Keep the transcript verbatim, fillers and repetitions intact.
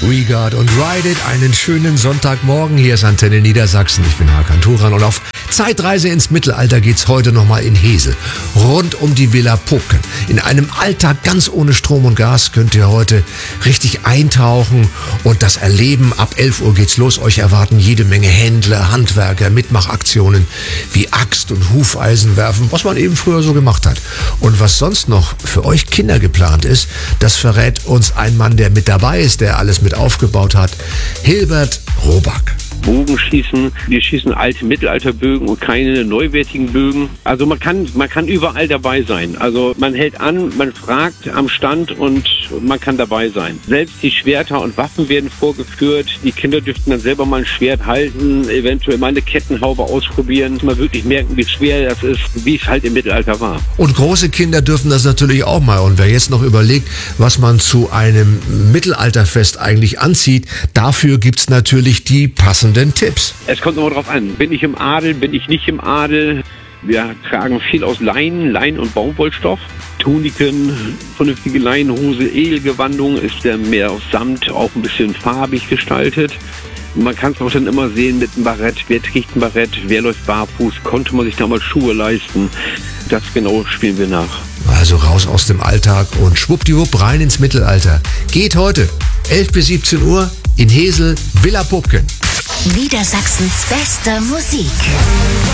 Regard und Ride It, einen schönen Sonntagmorgen. Hier ist Antenne Niedersachsen. Ich bin Hakan Turan und auf Zeitreise ins Mittelalter geht's heute nochmal in Hesel. Rund um die Villa Pupken. In einem Alltag ganz ohne Strom und Gas könnt ihr heute richtig eintauchen und das erleben. Ab elf Uhr geht's los. Euch erwarten jede Menge Händler, Handwerker, Mitmachaktionen wie Axt und Hufeisen werfen, was man eben früher so gemacht hat. Und was sonst noch für euch Kinder geplant ist, das verrät uns ein Mann, der mit dabei ist, der alles mit aufgebaut hat. Hilbert Roback. Bogenschießen, wir schießen alte Mittelalterbögen und keine neuwertigen Bögen. Also man kann, man kann überall dabei sein. Also man hält an, man fragt am Stand und man kann dabei sein. Selbst die Schwerter und Waffen werden vorgeführt. Die Kinder dürften dann selber mal ein Schwert halten, eventuell mal eine Kettenhaube ausprobieren. Mal wirklich merken, wie schwer das ist, wie es halt im Mittelalter war. Und große Kinder dürfen das natürlich auch mal. Und wer jetzt noch überlegt, was man zu einem Mittelalterfest eigentlich anzieht, dafür gibt's natürlich die passenden Tipps. Es kommt immer drauf an. Bin ich im Adel, bin ich nicht im Adel? Wir tragen viel aus Leinen, Lein- und Baumwollstoff. Tuniken, vernünftige Leinenhose, Edelgewandung ist ja mehr aus Samt, auch ein bisschen farbig gestaltet. Man kann es auch dann immer sehen mit dem Barett. Wer trägt ein Barett? Wer läuft barfuß? Konnte man sich damals Schuhe leisten? Das genau spielen wir nach. Also raus aus dem Alltag und schwuppdiwupp rein ins Mittelalter. Geht heute elf bis siebzehn Uhr in Hesel, Villa Pupken. Niedersachsens beste Musik.